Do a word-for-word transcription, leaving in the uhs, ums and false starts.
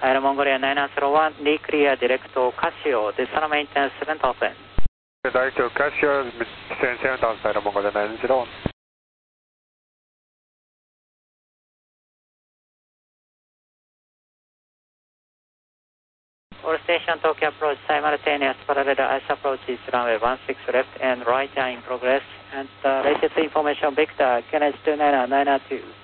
Air Mongolia nine nine zero one, declear direct to Casio, descend maintenance seven thousand. Direct to Casio, descend seven thousand, Air Mongolia nine zero one. All station Tokyo approach simultaneous parallel ice approaches runway one six left and right are in progress. And uh, latest information vector, K N H two nine nine two.